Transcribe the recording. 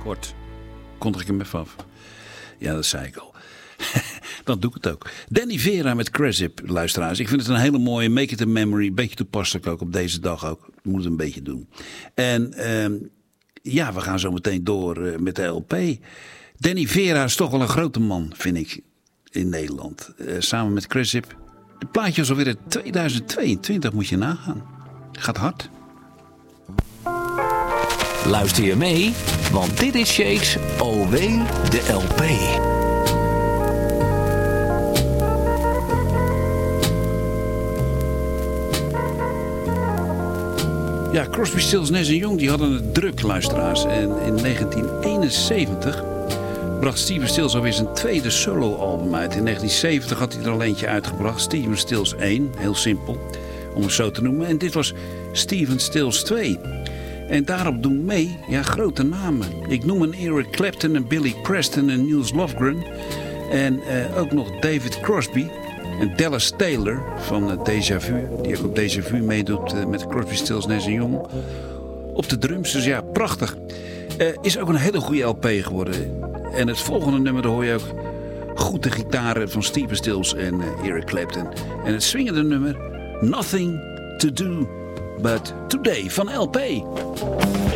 Kort. Kondig ik hem even af. Ja, dat zei ik al. Dan doe ik het ook. Danny Vera met Cresip, luisteraars. Ik vind het een hele mooie Make It a Memory. Een beetje toepasselijk ook op deze dag ook. Ik moet het een beetje doen. En ja, we gaan zo meteen door met de LP. Danny Vera is toch wel een grote man, vind ik, in Nederland. Samen met Cresip. Het plaatje is alweer in 2022, moet je nagaan. Gaat hard. Luister je mee? Want dit is Shakes Alweer de LP. Ja, Crosby, Stills, Nash & Young die hadden het druk, luisteraars. En in 1971 bracht Stephen Stills alweer zijn tweede soloalbum uit. In 1970 had hij er al eentje uitgebracht. Stephen Stills 1, heel simpel, om het zo te noemen. En dit was Stephen Stills 2. En daarop doen mee, ja, grote namen. Ik noem een Eric Clapton, en Billy Preston en Niels Lofgren. En ook nog David Crosby en Dallas Taylor van Deja Vu. Die ook op Deja Vu meedoet met Crosby, Stills, Nash & Young. Op de drums, dus ja, prachtig. Is ook een hele goede LP geworden. En het volgende nummer, daar hoor je ook goed de gitaren van Stephen Stills en Eric Clapton. En het swingende nummer, Nothing to Do But Today van LP.